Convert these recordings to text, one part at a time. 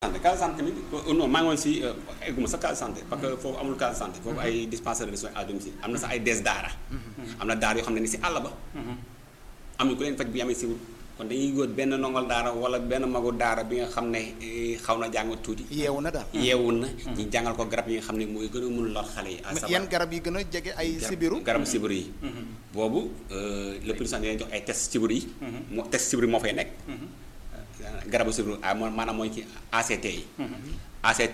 santé case santé tamit non maa ngi woon si egguma sa case santé parce que foofu amul case santé foofu ay dispensaire de soins à domicile am na sax ay des daara am na daara yoo xam ne ni si àll ba am na ku leen faj bu yamee siwul kon dañuy góor benn ndongal daara wala benn magu daara bi nga xam ne xaw na jàng tuuti yeewu na daal yeewu na ñu jàngal ko garab yi nga xam ne mooy gën a mun lor xale yi yan garab yi gën a jege ay sibiru garab sibiru yi boobu le plus souvent dañuy jox ay test sibiru yi moo test sibiru moo fay nekk garabu sibiru maanaam mooy ci ACT yi ACT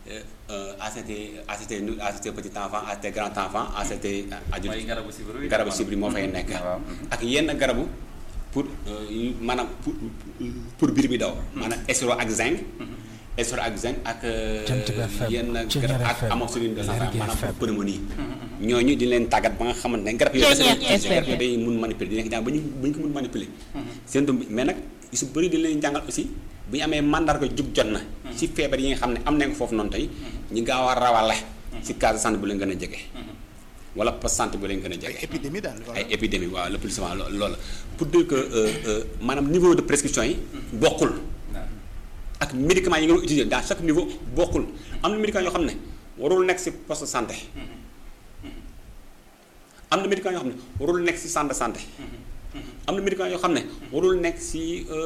ACT petit enfant ACT grand enfant ACT adulte garabu sibiru moo fay nekk ak yenn garabu pour maanaam pour biir bi daw maanaam estro ak zinc estro ak zinc ak yenn garab ak amoxicilline de sang maanaam pour pneumonie ñooñu di leen tàggat ba nga xamante ne garab yooyu day mun manipuler di nekk jàng ba ñu ko mun manipuler seen doom mais nag yu su bëri di leen jàngal aussi bu ñu amee mandarga jug jot na ci feebar yi nga xam ne am nañ ko foofu noonu tey ñu gaaw a rawale ci case de santé bu leen gën a jege wala poste santé bu leen gën a jege ay épidémie daal ay épidémie waaw le plus souvent loolu pour dire que maanaam niveau de prescription yi bokkul ak médicaments yi nga doon utiliser dans chaque niveau bokkul am na médicaments yoo xam ne warul nekk ci poste santé am na médicaments yoo xam ne warul nekk ci centre de santé am na médicaments yoo xam ne warul nekk ci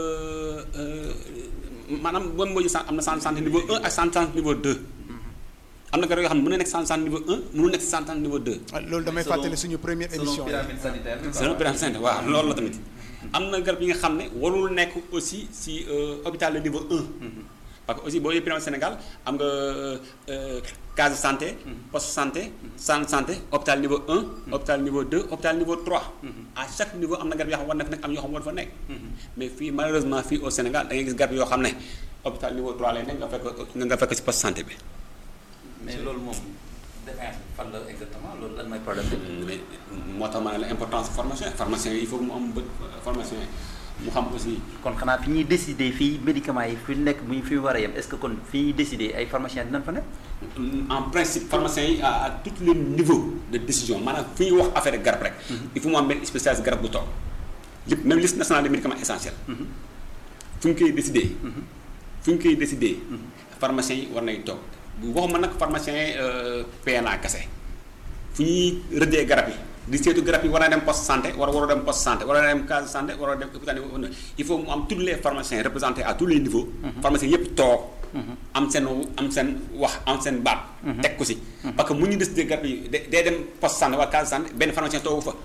maanaam boo mooy am na centre de santé niveau 1 ak centre de santé niveau 2 am na garab yoo xam ne mën na nekk centre de santé niveau 1 mënul nekk centre de santé niveau 2. loolu damay fàttali suñu première émission pyramide sanitaire. selon pyramide sanitaire waaw loolu la tamit am na garab yi nga xam ne warul nekk aussi ci hôpital de niveau 1. parce que aussi boo yee pyramide Sénégal am nga case de santé poste santé centre de santé hôpital niveau 1 hôpital niveau 2 hôpital niveau 3 à chaque niveau am na garab yoo xam war na fa nekk am yoo xam war fa nekk mais fii malheureusement fii au Sénégal da ngay gis garab yoo xam ne hôpital niveau 3 lay nekk nga fekk ci poste santé bi mais loolu moom défense fan la exactement loolu lan mooy problème bi. mais moo tax ma ne la importance formation il faut que mu am bët formation mu xam aussi. kon xanaa fi ñuy décider fii médicaments yi fi nekk bu ñu fi war a yem est-ce que kon fi ñuy décider ay pharmaciens dinañ fa nekk. en principe pharmaciens yi à tous les niveaux de décision maanaam fi ñuy wax affaire garab rek. il faut mu am benn spécialiste garab bu toog lépp même liste nationale des médicaments essentiels. fu ñu koy décider. fu ñu koy décider. pharmaciens yi war nay toog. waxuma nag pharmacien PNA kese fu ñuy rëddee garab yi di seetu garab yi war a dem poste santé war a dem poste santé war a dem case santé war a dem hôpital il faut mu am tous les pharmaciens représentés à tous les niveaux pharmaciens yëpp toog am seen wax am seen baat teg ko si parce que mu ñu décider garab yi day dem poste santé wala case santé benn pharmacien toogu fa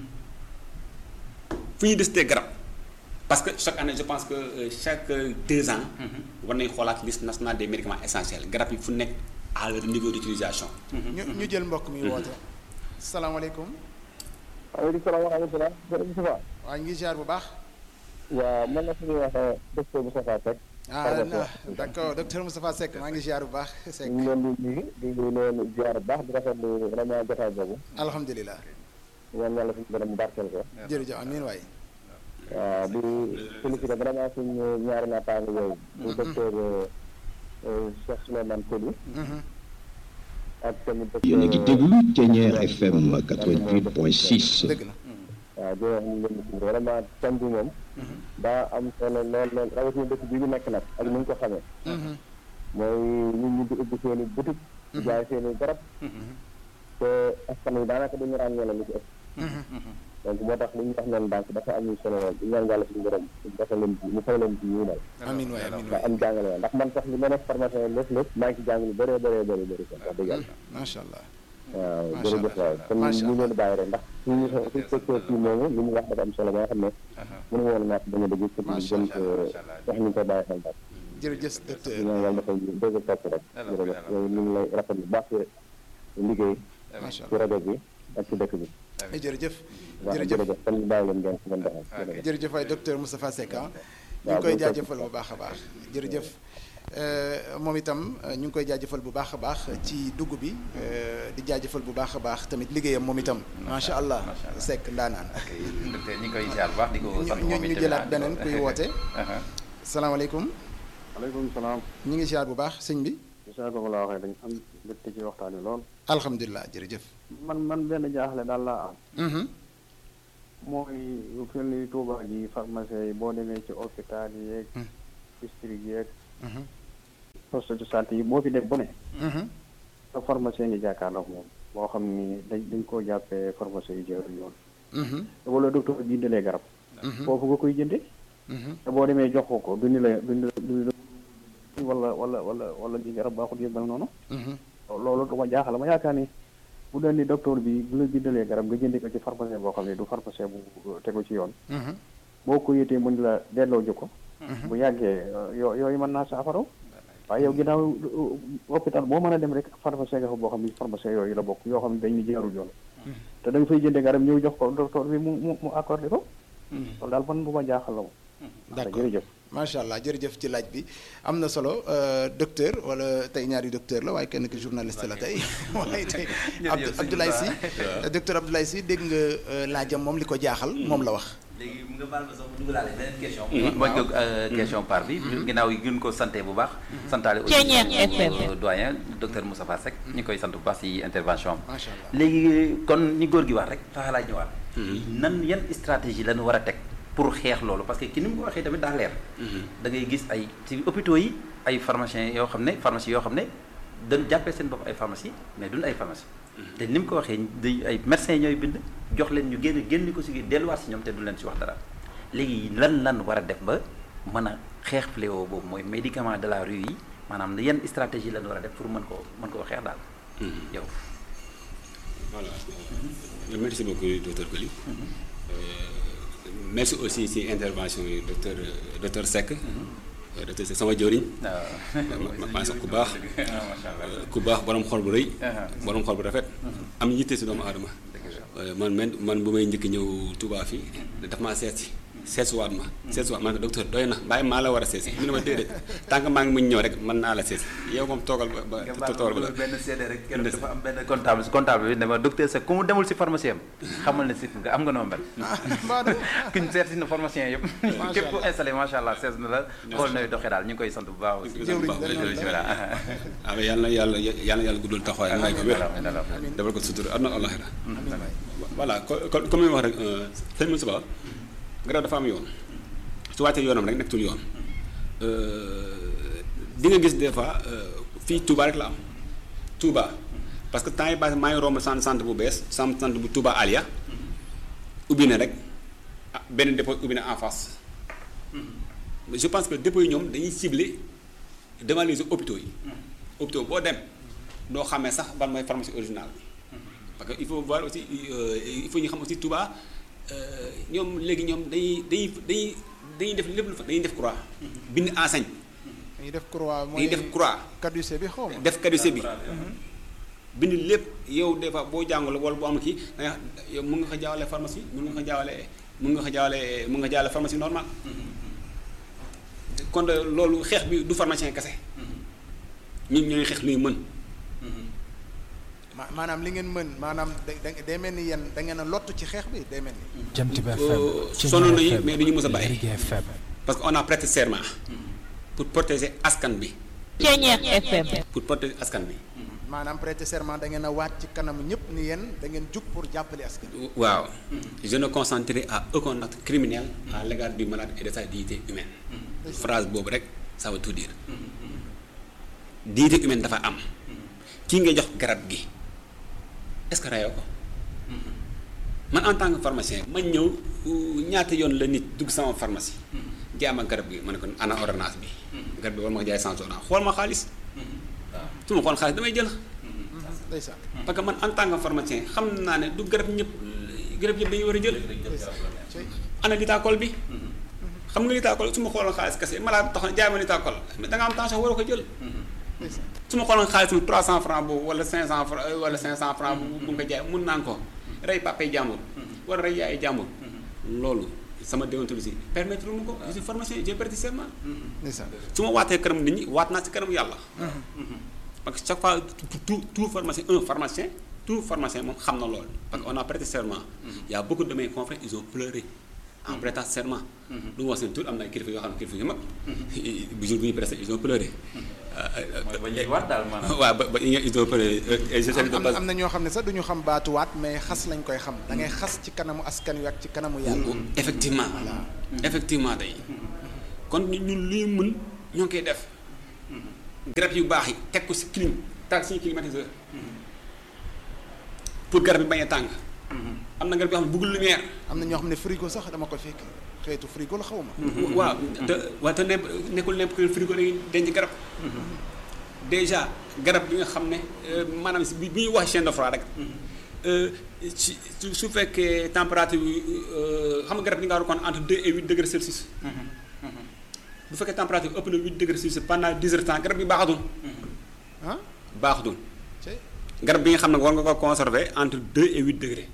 fu ñuy décider garab parce que chaque année je pense que chaque 2 ans war nañu xoolaat liste nationale des médicaments essentiels garab yi fu nekk à leur niveau d'utilisation. ñu jël mbokk mi woote. salaamaaleykum. waaleykum salaam wa rahmatulah. jërëjëf. waaw ñu ngi ziar bu baax. waaw man la suñuy wax docteur Moustapha Seck. d'accord docteur Moustapha Seck maa ngi ziar bu baax. Seck ñu ngi leen di nuyu di leen ziar bu baax di rafetlu vraiment jotaay boobu. alhamdulilah. ñaan yàlla suñu borom barkeel ko. jërëjëf amiin waay. waaw di félicité vraiment suñu ñaari naataango yooyu. bu docteur Cheikh Souleymane Coly. ak tamit docteur yéen a ngi déglu Thiéniere FM 88.6. dëgg la. waaw di wax ñu leen di vraiment thème bi moom. daa am solo lool rawatina dëkk bi ñu nekk nag ak ni ñu ko xamee. mooy nit ñi di ubbi seen i boutique. di jaay seen i garab. te askan wi daanaka dañu ràññee la lu ci ëpp. donc moo tax li ñu wax noonu banque dafa am solo lool di ñaan yàlla suñu borom dafa leen ji mu fay leen ji ñu dal. amiin waay amiin ndax waay am jàngale la ndax man sax li ma nekk formation lépp maa ngi ci jàng lu bëree bëri kon wax dëgg yàlla. macha allah. waaw macha jërëjëf waay kon macha ñu leen di bàyyi rek ndax suñu secteur fii moomu li ñu wax dafa am solo ba nga xam ne mënu woon naat bañ a dëgg pour ñu gën ko wax ñu koy bàyyi xel daal jërëjëf docteur. ñaan yàlla dafay dëgg topp rek jërëjëf yow ñu ngi lay rafet bu baax liggéey macha ci rajo bi ak ci dëkk bi allah jërëjëf. waaw jërëjëf kon ñu bàyyi leen ngeen doxal jërëjëf waay docteur Moustapha Seck ñu waaw ngi koy jërëjëf. jaajëfal bu baax a baax jërëjëf moom itam ñu ngi koy jaajëfal bu baax a baax ci dugg bi di jaajëfal bu baax a baax tamit liggéeyam moom itam macha allah Seck ndaanaan. ok docteur ñi ngi koy ziar bu baax di ko sant moom ñu itamit jëlaat beneen kuy woote. salaamaaleykum. aleykum salaam ñu ngi ziar bu baax sëñ bi. sa ko la waxee dañ am mbégte ci waxtaan wi lool alhamdulilah jërëjëf. man benn jaaxle daal laa am mooy lu fel ni Touba ji pharmacie yi boo demee ci hôpital yi yeeg district yeeg poste de santé yi boo fi def bu ne sa pharmacien ngi jàkkaarloog moom boo xam ni dañ koo jàppee pharmacien yi jëru yoon te wala docteur bindalee garab foofu nga koy jënde te boo demee jox ko du ni la wala ji garab baaxul yëpp mel noonu loolu dama jaaxal ma yaakaar ni bu doon ni docteur bi bu la bindalee garab nga jëndee ko ci pharmacien boo xam ne du pharmacien bu tegu ci yoon boo ko yëtee mën la delloo ji ko bu yàggee yooyu mën naa saafaro waaye yow ginnaaw hôpital boo mën a dem rek pharmacien nga fa boo xam ne pharmacien yooyu la bokk yoo xam ne dañ ni jaarul yoon te da nga fay jëndee garab ñëw jox ko docteur bi mu accordé ko loolu daal man bu ma jaaxal la moom d'accord jërëjëf macha allah jërëjëf ci laaj bi am na solo docteur wala tey ñaari docteur la waaye kenn ki journaliste la tey waaye tey Abdoulaye Sy docteur Abdoulaye Sy dégg nga laajam moom li ko jaaxal moom la wax léegi nga baal ma sax mu dugalaale beneen question mooy ko question par bi ginnaaw yi gën ko santé bu baax santaale aussi doyen docteur Moustapha Seck ñu koy sant bu baax si intervention am macha allah léegi kon ni góor gi wax rek taxa laaj ñëwaat nan yan stratégie lañu war a teg pour xeex loolu parce que ki ni mu ko waxee tamit daa leer da ngay gis ay ci hôpitaux yi ay pharmaciens yoo xam ne pharmacie yoo xam ne dañ jàppee seen bopp ay pharmacie mais duñ ay pharmacie te ni mu ko waxee ay médecins ñooy bind jox leen ñu génn ko si delluwaat si ñoom te du leen si wax dara léegi lan war a def ba mën a xeex fléau boobu mooy médicament de la rue yi maanaam yan stratégie lan war a def pour mën koo xeex daal yow voilà merci beaucoup docteur Coly merci aussi si intervention yi docteur Seck docteur Seck sama jëwriñ maa sax ku baax borom xol bu rëy borom xol bu rafet am yitte si doomu aadama man bu may njëkk ñëw Touba fii daf maa seetsuwaat ma ne docteur doy na bàyyi maa la war a seetsi mu ne ma déedéet tant que maa ngi muñ ñëw rek mën naa la seetsi yow moom toogal ba toogal ba benn seede rek keroog dafa am benn comptable bi ne ma docteur Seck ku mu demul si pharmacien am xamal ne si nga am nga noo mel kuñ seet si na pharmacien yëpp képp ku installé macha allah seet na la xool nay doxee daal ñu ngi koy sant bu baax aussi waaw yàlla guddul taxawaay may ko wér defal ko sutur aduna àllaxira voilà comme li ma wax rek sëñ Moussa garab dafa am yoon su wàccee yoonam rek nekkatul yoon di nga gis des fois fii Touba rek la am Touba parce que temps yi base maa ngi romb centre bu bees centre bu Touba Alia ubbi na rek benn dépôt ubbi na en face je pense que dépôt yi ñoom dañuy cibler devant les hôpitaux yi hôpitaux boo dem doo xamee sax ban mooy pharmacie originale bi parce que il faut voir aussi il faut ñu xam aussi Touba ñoom léegi ñoom dañuy def lépp lu fa dañuy def croix bind enseigne dañuy def croix mooy dañuy def croix caducée bi xaw ma def caducée bi bind lépp yow des fois boo jàngul wala boo am kii danga yow mun nga ko jaawale pharmacie mun nga ko jaawale pharmacie normale kon loolu xeex bi du pharmacien kese ñun ñooy xeex luy mën maanaam li ngeen mën maanaam day mel ni yéen da ngeen a lott ci xeex bi day mel ni. Jant bi FM sonn nañu mais du ñu mës a bàyyi parce que on a prêté serment pour protéger askan bi. Ceeñeex FM. pour protéger askan bi. maanaam prêter serment da ngeen a waat ci kanam ñëpp ni yéen da ngeen jug pour jàppale askan. waaw je ne consentirai à aucun acte criminel à l'égard du malade et de sa dignité humaine. phrase boobu rek ça veut tout dire. dignité humaine dafa am. kii nga jox garab gi est-ce que rayoo ko man en tant que pharmacien ma ñëw ñaata yoon la nit dugg sama pharmacie jaay ma garab gi ma ne ko ana ordonnance bi garab bi war ma ko jaay sans ordonnance xool ma xaalis su ma xool xaalis damay jël parce que man en tant que pharmacien xam naa ne du garab ñëpp dañuy war a jël ana litaakool bi xam nga litaakool su ma xooloon xaalis kese malade tax na jaay ma litaakool mais da nga am tension waroo ko jël su ma xooloon xaalis mu 300 francs boobu wala 500 francs wala 500 francs bu nga ko jaay mun naa ko rey papay jàmbur wala rey yaay jàmbur loolu sama déontologie permettre mu ko je suis pharmacien j'ai prêté serment su ma waatee kanam nit ñi waat naa ci kanam yàlla parce que chaque fois tout pharmacien moom xam na loolu parce que on a prêté serment y a beaucoup de mes confrères ils ont pleuré en prêtant serment du ma wax seen tur am na kilifa yoo xam ne kilifa yu mag bu jour bu ñu prêté ils ont pleuré waaw ba ils ont pleuré am na ñoo xam ne sax duñu xam baatuwaat mais xas lañ koy xam da ngay xas ci kanamu askan wi ak ci kanamu yàlla effectivement effectivement day kon ñun luy mën ñoo ngi koy def garab yu baax yi teg ko si clim taal suñu climatiseur pour garab yi bañ a tàng. am na garab yoo xam ne bëggul lumière. am na ñoo xam ne frigo sax dama ko fekk xeetu frigo la xaw ma. waaw te nekkul nepp frigo dañuy denc garab. déjà garab bi nga xam ne maanaam si bi ñuy wax chaîne de froid rek. su fekkee température bi xam nga garab yi nga war a kon entre 2 et 8 degrés Celsius. bu fekkee température ëpp na 8 degrés Celsius pendant 10 heures de temps garab yi baaxatul. ah baaxatul. garab bi nga xam ne war nga ko conserver entre 2 et 8 degrés.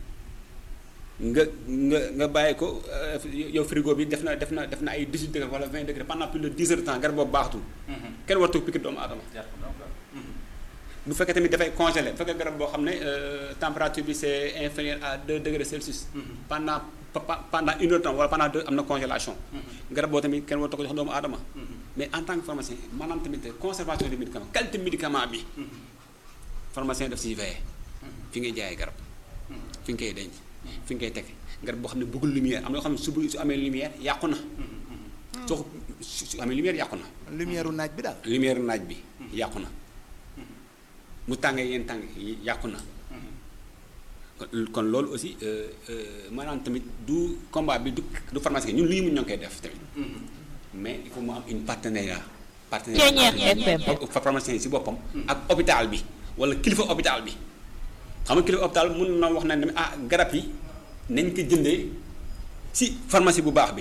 nga bàyyi ko yow frigo bi def na ay 18 degrés wala 20 degrés pendant plus de 10 heures de temps garab boobu baaxatul. kenn waratu piquer doomu aadama. bu fekkee tamit dafay congelé bu fekkee garab boo xam ne température bi c'est inférieur à 2 degrés Celsius. pendant 1 heure de temps wala pendant 2 am na congélation. garab boo tamit kenn waratu ko jox doomu aadama. mais en tant que pharmacien maanaam tamit conservation des médicaments qualité médicament bi. pharmacien daf siy veillé. fi ngay jaayee garab. fi nga koy denc. fi nga koy teg garab boo xam ne bëggul lumière am na yoo xam ne su amee lumière yàqu na. su amee lumière yàqu na. lumière naaj bi daal. lumière naaj bi yàqu na. mu tàngee yenn tàng yàqu na. kon loolu aussi maanaam tamit du combat bi du pharmacie ñun lii mun ñoo ngi koy def tamit. mais il faut mu am une partenariat. pharmacien yi si boppam. ak hôpital bi wala kilifa hôpital bi. xam nga kilifa hôpital mun na wax na ne garab yi nañ ko jëndee si pharmacie bu baax bi.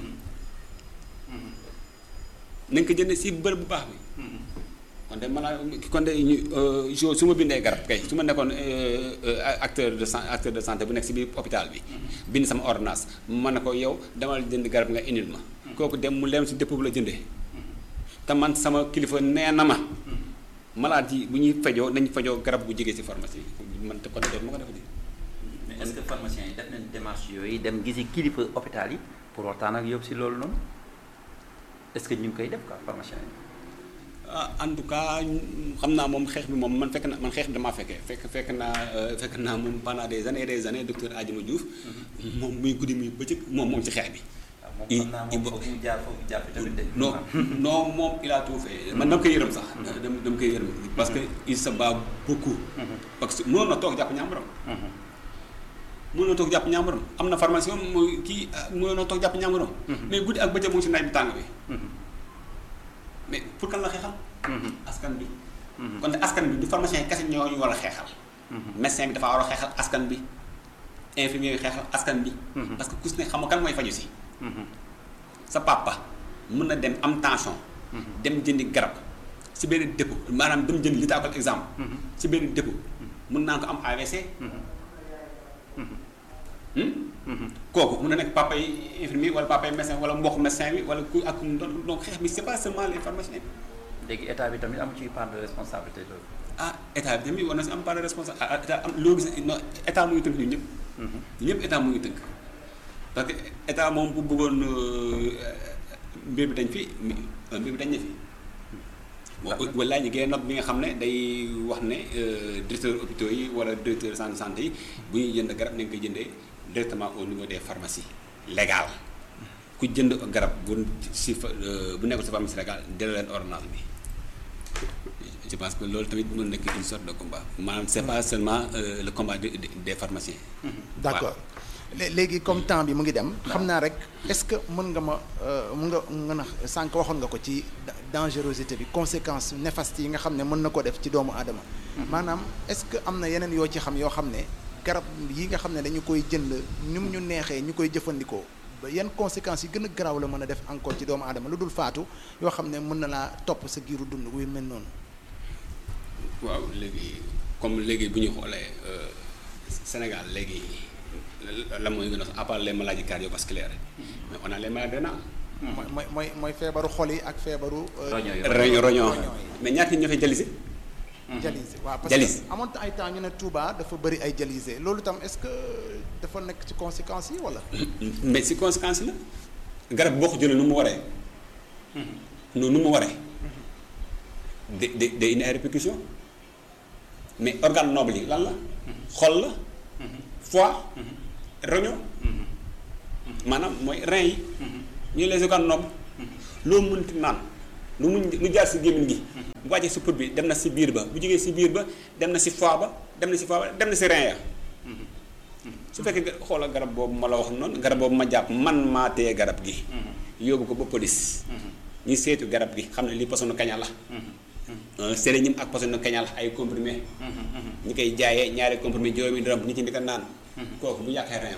nañ ko jëndee si bërëb bu baax bi. kon de su ma bindee garab kay su ma nekkoon acteur de santé bu nekk si biir hôpital bi. bind sama ordonnance ma ne ko yow demal jënd garab nga indil ma. kooku dem mu leem si dépôt bu la jëndee. te man sama kilifa nee na ma. malade yi bu ñuy fejoo nañ fejoo garab bu jege si pharmacie man te kon dootuma ko defati. mais est-ce que pharmaciens yi def nañ démarche yooyu dem gisi kilifa hôpital yi pour waxtaan ak yow si loolu noonu est-ce que ñu ngi koy def quoi pharmaciens yi. En tout cas xam naa moom xeex bi moom man xeex bi damaa fekkee fekk naa moom pendant des années docteur Adjuma Diouf. moom muy guddi muy bëccëg moom ci xeex bi. moom foofu mu jaar foofu jàpp tamit de. non moom il a tout fait man dama koy yërëm sax. dama koy yërëm parce que il se bat beaucoup. parce que mënoon na toog jàpp ñàmbaram. mënoon na toog jàpp ñàmbaram am na pharmacien mooy kii mënoon na toog jàpp ñàmbaram. mais guddi ak bëccëg mu ngi si naaj bi tàng bi. mais pour kan la xeexal. askan bi. kon te askan bi du pharmacien yi kese ñoo ñu war a xeexal. médecin bi dafa war a xeexal askan bi infirmier yi xeexal askan bi. parce que ku si ne xam nga kan mooy faju si. sa papa mën na dem am tension. dem jëndi garab si benn dépôt maanaam dem jëndi li taakal exemple. si benn dépôt mën naa ko am AVC. kooku mën na nekk papa yi infirmier wala papa yi médecin wala mbokk médecin bi wala ku ak donc xeex bi c'est pas seulement les pharmaciens. léegi état bi tamit am ci part de responsabilité loolu. état bi tamit war na si am part de responsabilité état am loo gis non état mu ngi tënk ñun ñëpp. ñëpp état mu ngi tënk. parce que état moom bu bëggoon mbir bi dañ fi mbir bi dañ ne fi. wala ñu génne note bi nga xam ne day wax ne directeur hôpitaux yi wala directeur santé yi bu ñuy jënd garab nañ koy jëndee directement au niveau des pharmacies légales ku jënd garab bu nekkul si pharmacie légale delloo leen ordonnance bi. je pense que loolu tamit mën nekk une sorte de combat maanaam c'est pas seulement le combat des pharmaciens. D'accord. léegi comme temps bi mu ngi dem xam naa rek est-ce que mën nga ma nga na sànq waxoon nga ko ci dangerosité bi conséquences néfastes yi nga xam ne mën na ko def ci doomu aadama maanaam est-ce que am na yeneen yoo ci xam yoo xam ne garab yi nga xam ne dañu koy jënd ni mu ñu neexee ñu koy jëfandikoo ba yan conséquences yi gën a garaaw la mën a def encore ci doomu aadama lu dul faatu yoo xam ne mën na laa topp sa giiru dund wuy mel noonu. waaw léegi comme léegi bu ñu xoolee Sénégal léegi la mooy gën a à part les maladies cardiovasculaires mais on a les maladies rénales. mooy feebaru xol yi ak feebaru. roño mais ñaata ñoo fay dialysé. dialysé waaw parce que amoon ay temps ñu ne Touba dafa bëri ay dialysé loolu tam est-ce que dafa nekk ci conséquences yi wala. mais ci conséquences yi la garab boo ko jëlee nu mu waree. nu mu waree. day indi ay répercussions mais organes nobles yi lan la. xol la. foie. roño maanaam mooy rein yi. ñuy les organes nobles loo mënti naan lu jaar si gémmiñ gi bu wàccee si put bi dem na si biir ba bu jógee si biir ba dem na si foie ba dem na si rein ya su fekkee xoolal garab boobu ma la wax noonu garab boobu ma jàpp man maa téye garab gi yóbbu ko ba police ñi seetu garab gi xam ne lii poisson kaña la séréñim ak poisson kaña la ay comprimé ñi koy jaayee ñaari comprimé juróomi dërëm ñi ci ndika naan kooku bu yàqee rein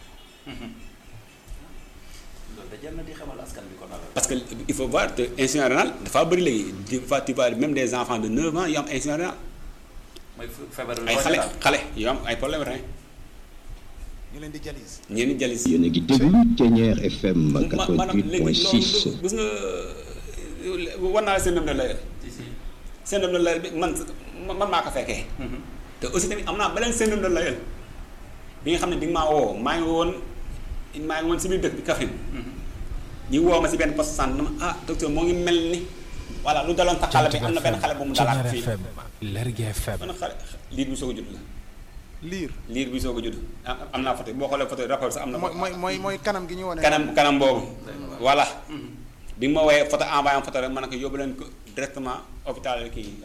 parce que il faut voir que insuffisance rénale dafa bëri léegi des fois tu vois même des enfants de 9 ans yu am insuffisance rénale ay xale yu am ay problème rein ñu leen di jalis ñenn jalis yéen a ngi déglu Thiéniere FM maanaam léegi 88.6 gis nga war naa syndrome de Layel syndrome de Layel bi man maa ko fekkee te aussi tamit am naa beneen syndrome de Layel bi nga xam ne di nga maa woo maa ngi woon si biir dëkk bi Kaffrine ñu woo ma si benn poste santé na ma docteur moo ngi mel ni voilà lu daloon sa xale bi am na benn xale bu mu dalaat fii benn xale liir bi soog a judd la liir bi soog a judd am naa photo boo xoolee photo rapport sax am na mooy kanam gi ñu wane kanam boobu voilà bi ma woowee photo envoyé am photo rek ma ne ko yóbbu leen ko directement hôpital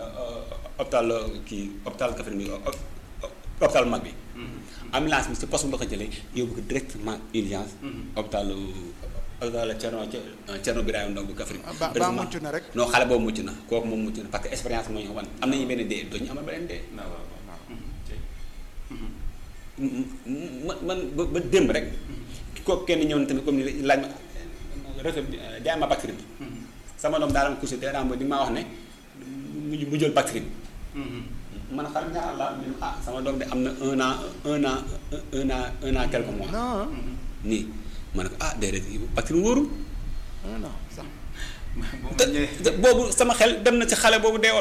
Kaffrine bi hôpital mag bi ambulance bi si poste bu la ko jëlee yóbbu ko directement urgence hôpital Thierno Birahim Ndong bu Kaffrine ba mucc na rek non xale boobu mucc na kooku moom mucc na parce que expérience moo ñu wan am nañu benn dee doo ñu amal beneen dee man ba démb rek kooku kenn ñëw na tamit comme ni laaj ma refe jaay ma bactérie bi sama doom daal ma couché te daal di maa wax ne mu jël bactérie bi man xaram ñaar la sama doom de am na un an quelques mois nii ma ne ko déedéet bactérie wóorul non sax boobu sama xel dem na ci xale boobu dee woon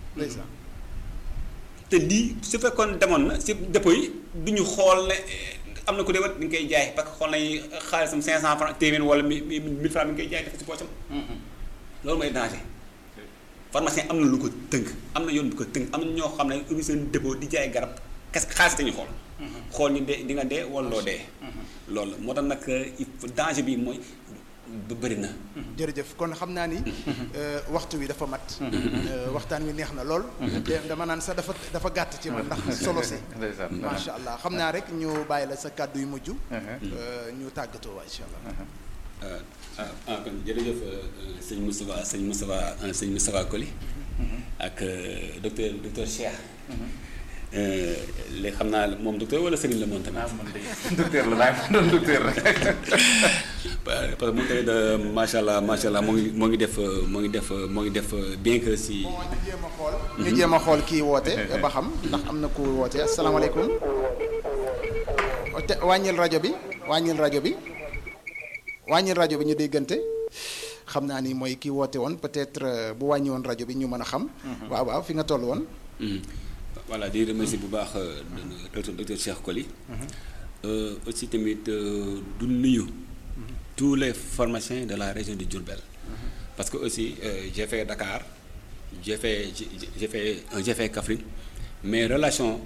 te lii su fekkoon demoon na si dépôt yi du ñu xool ne am na ku dee wat ni nga koy jaay parce que xool nañu xaalisam 500 francs téeméer wala 1000 francs mi ngi koy jaay def ci poosam loolu mooy danger pharmacien am na lu ko tënk am na yoon bu ko tënk am na ñoo xam ne ubbi seen dépôt di jaay garab qu'est-ce que xaalis dañuy xool ñu dee di nga dee wala loo dee loolu moo tax nag danger bi mooy bëri na jërëjëf kon xam naa ni waxtu wi dafa mat waxtaan wi neex na lool dama naan sax dafa gàtt ci man ndax solo si macha allah xam naa rek ñu bàyyi la sa kàddu yu mujj ñu tàggatoo waa incha allah kon jërëjëf sëñ Moustapha Coly ak docteur Cheikh léegi xam naa moom docteur wala sëriñ la moom tamit. man de docteur la waaye ma doon docteur rek. parce que moom tamit macha allah moo ngi def bien que si. ñu jéem a xool kii woote ba xam ndax am na ku woote asalaamaaleykum. wàññil rajo bi ñu déggante xam naa ni mooy kii woote woon peut-être bu wàññi woon rajo bi ñu mën a xam. waaw fi nga toll woon. voilà di remercier bu baax docteur Cheikh Coly aussi tamit du nuyu tous les pharmaciens de la région de Diourbel parce que aussi j'ai fait Dakar j'ai fait Kaffrine mais relation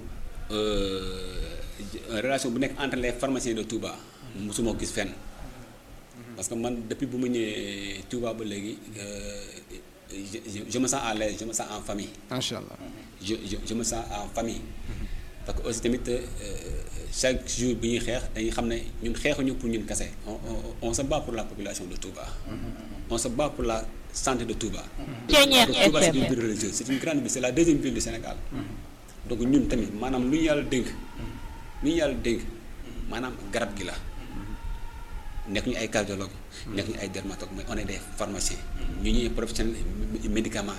bu nekk entre les pharmaciens de Touba mosuma ko gis fenn parce que man depuis bu ma ñëwee Touba ba léegi je me sens à l'aise je me sens en famille. macha allah. je me sens en famille. parce que aussi tamit chaque jour bi ñuy xeex dañuy xam ne ñun xeexuñu pour ñun kese on se bat pour la population de Touba. on se bat pour la santé de Touba. Thiéniere FM. Touba c'est une ville religieuse c'est une grande ville c'est la deuxième ville du Sénégal. donc ñun tamit maanaam lu ñu yàlla dénk maanaam garab gi la. nekk ñu ay cardiologue nekk ñu ay dermatologue mais on est des pharmaciens ñu ñuy professionnel médicament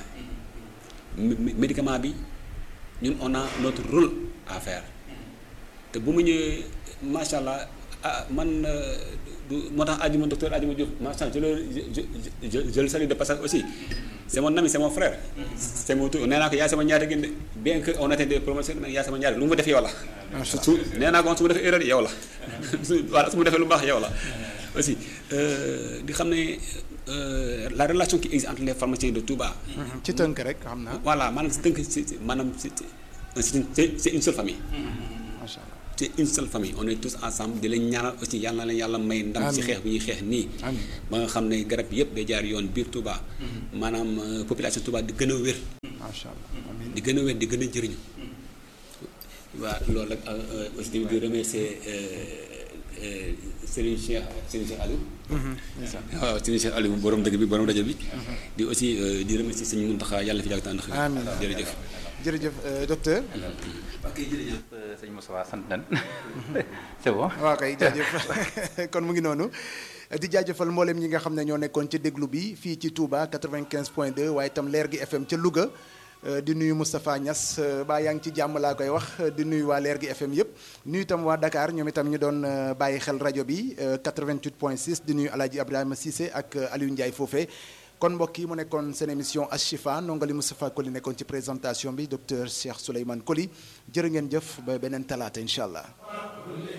bi ñun on a notre rôle à faire te bu mu ñëwee macha allah man moo tax docteur Adjuma Diouf macha allah je le salue de passage aussi c'est mon ami c'est mon frère c'est mon tour nee naa ko yaa sama ñaata gën de bien que on était des promotions mais yaa sama ñaata lu mu def yow la su nee naa ko su ma defee erreur yow la su mu defee lu baax yow la aussi di xam ne la relation qui existe entre les pharmaciens de Touba. ci tënk rek xam naa. voilà maanaam si tënk maanaam c'est une seule famille. macha allah c'est une seule famille on est tous ensemble di leen ñaanal aussi yàlla na leen yàlla may ndam ci xeex bi ñuy xeex nii ba nga xam ne garab yëpp day jaar yoon biir Touba maanaam population Touba di gën a wér macha allah amiin di gën a wér di gën a jëriñu waaw loolu rek aussi di remercier Serigne Cheikh Aliou waaw Serigne Cheikh Aliou borom dëgg bi borom rajo bi di aussi di remercier Serigne Mountakha yàlla fi jàgg tànn amiin jërëjëf jërëjëf docteur ok jërëjëf sëñ Moussa sant nañ c'est bon waaw kay jaajëf kon mu ngi noonu di jaajëfal mboolem ñi nga xam ne ñoo nekkoon ci déglu bi fii ci Touba 95.2 waaye itam Leer gi FM ca Louga di nuyu Moustapha Niass baa yaa ngi ci jàmm laa koy wax di nuyu waa Leer gi FM yëpp nuyu itam waa Dakar ñoom itam ñu doon bàyyi xel rajo bi 88.6 di nuyu Alaaji Ibrahima Cissé ak Aliou Ndiaye foofee kon mbokk yi mu nekkoon seen émission Ashifa ndongali Moustapha Koli nekkoon ci présentation bi docteur Cheikh Souleymane Koli jërë ngeen jëf ba beneen talaata incha allah